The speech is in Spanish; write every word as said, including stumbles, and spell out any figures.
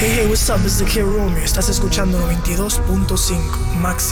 Hey, hey, what's up? It's the Kid Romeo. Estás escuchando noventa y dos punto cinco Maxi.